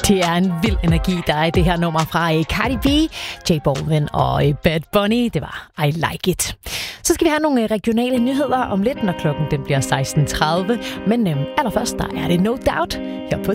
Det er en vild energi, der er i det her nummer fra Cardi B, J Balvin og Bad Bunny. Det var I Like It. Så skal vi have nogle regionale nyheder om lidt, når klokken den bliver 16:30. Men allerførst, der er det No Doubt her på